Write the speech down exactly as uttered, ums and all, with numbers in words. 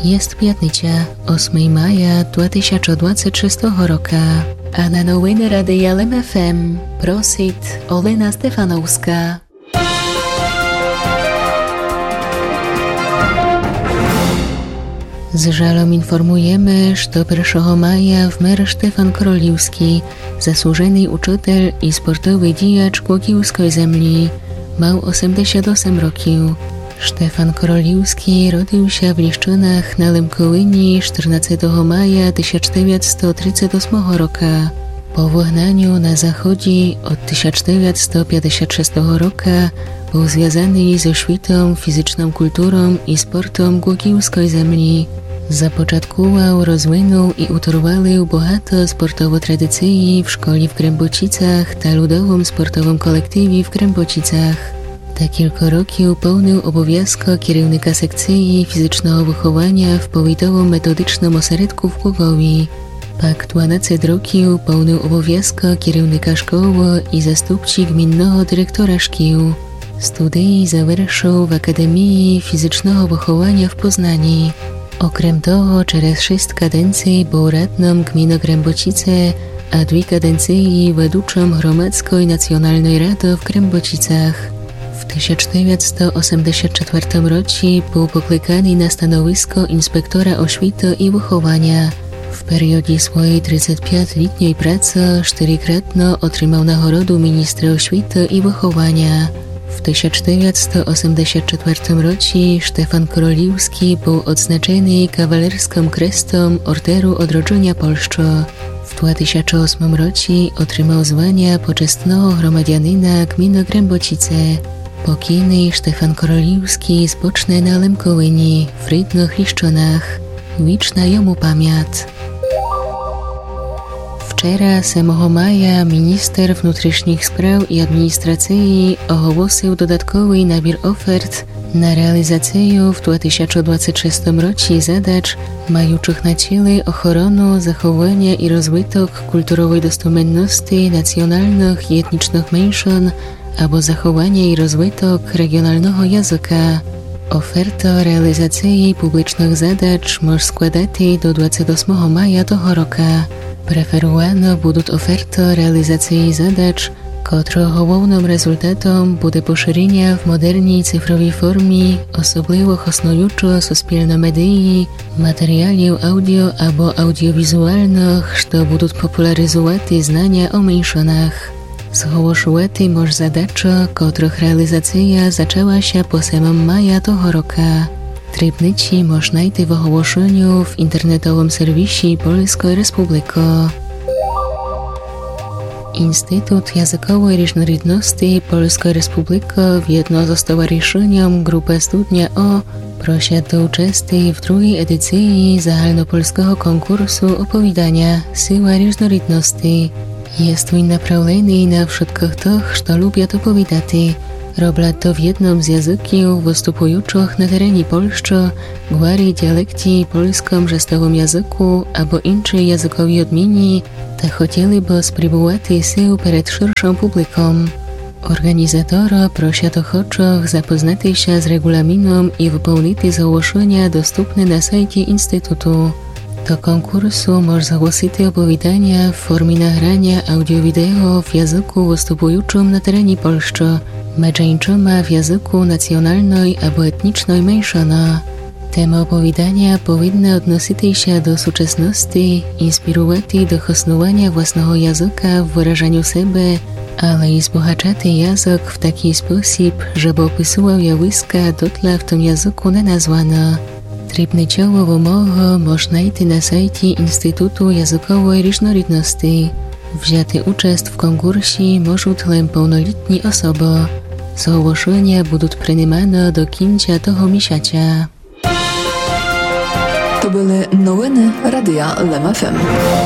Jest piatnicя, ósmego maja dwa tysiące dwudziestego szóstego roku, a na nowiny Radia L M F M prosit Olena Stefanowska. Z żalom informujemy, że pierwszego maja wmer Stefan Koroliwski, zasłużony uczytel i sportowy dijacz Głogiełskiej Zemli, miał osiemdziesiąt osiem roków. Stefan Koroliwski rodził się w Liszczynach na Lemkołyni czternastego maja tysiąc dziewięćset trzydziestego ósmego roku. Po wygnaniu na zachodzie od tysiąc dziewięćset pięćdziesiątego szóstego roku był związany ze świetą fizyczną kulturą i sportem Głogiełskiej Zemli. Zapoczątkował, rozwinął i utrwalił bogato sportowo tradycji w szkole w Krębocicach ta ludowym sportowym kolektywie w Krębocicach. Ta kilka roków pełnił obowiązki kierownika sekcji fizycznego wychowania w powiatowym metodycznym ośrodku w Głogowie. Pak dwanaście roków pełnił obowiązki kierownika szkoły i zastupcy gminnego dyrektora szkół. Studia zaвершил w Akademii Fizycznego Wychowania w Poznaniu. Okrem toho, przez sześć kadencji był radnym gminy Krębocice, a dwie kadencje wedłuczym Gromadzkiej Nacjonalnej Rady w Krębocicach. W tysiąc dziewięćset osiemdziesiątym czwartym roku był poklekany na stanowisko inspektora oświaty i wychowania. W periodzie swojej trzydziestopięcioletniej pracy czterykrotnie otrzymał nagrodę ministra oświaty i wychowania. W tysiąc dziewięćset osiemdziesiątym czwartym roku Stefan Koroliwski był odznaczony kawalerską krestą Orderu Odrodzenia Polski. W dwa tysiące ósmym roku otrzymał zwania poczestnego gromadzianina gminy Krębocice. Pokojny Stefan Koroliwski spocznie na Lemkołyni w rydnych Liszczynach. Wieczna jemu pamięć. Wczoraj, ósmego maja, minister wnętrznych spraw i administracji ogłosił dodatkowy nabór ofert na realizację w dwa tysiące dwudziestym szóstym roku zadań mających na celu ochronę, zachowanie i rozwój kulturowej dostępności nacjonalnych i etnicznych mniejszyn albo zachowanie i rozwój regionalnego języka. Oferta realizacji publicznych zadań może składać do dwudziestego ósmego maja tego roku. Preferowane będą oferty realizacji zadań, których głównym rezultatem będzie poszerzenie w modernej cyfrowej formie osobliwych osnujących suspilne medii, materiałów audio albo audiowizualnych, które będą popularyzować znania o mniejszynach. Zgłosić może zadania, których realizacja zaczęła się po ósmego maja tego roku. Trybnici można znaleźć w ogłoszeniu w internetowym serwisie Polskiej Republiki. Instytut Językowej Różnorodności Polskiej Republiki wjedno ze stowarzyszeniem Grupa Studnia O prosi do uczestnictwa w drugiej edycji zahalnopolskiego konkursu opowiadania Siła Różnorodności. Jest on направлений na wszystkich tych, którzy lubią opowiadać. Robią to w jednym z języków występujących na terenie Polski, gwari dialekty polskim gestowym języku albo innej językowej odmieni, tak chcieliby spróbować sił przed szerszą publiką. Organizatora prosi ochotnych zapoznać się z regulaminem i wypełnić zgłoszenia dostępne na sajcie Instytutu. Do konkursu można zgłosić opowiadania w formie nagrania audio-wideo w języku występującym na terenie Polski, męczeńczyma w języku nacjonalnej albo etnicznej mniejszyny. Temy opowiadania powinny odnosić się do współczesności, inspirować do chosznowania własnego języka w wyrażaniu siebie, ale i wzbogacać język w taki sposób, żeby opisywał zjawiska dotle w tym języku nenazwane. Trybniciowe wymogi można znaleźć na sajcie Instytutu Językowej Różnorodności. Wziąć uczest w konkursie mogą tylko pełnoletnie osoby. Zgłoszenia będą przyjmowane do końca tego miesiąca. To były nowiny Radia L M F M.